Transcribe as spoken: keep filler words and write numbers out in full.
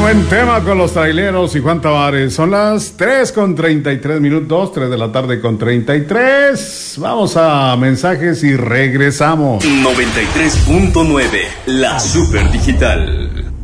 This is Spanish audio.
buen tema con los traileros y Juan Tavares. Son las tres con treinta y tres minutos, tres de la tarde con treinta y tres. Vamos a mensajes y regresamos. noventa y tres punto nueve, la Super Digital.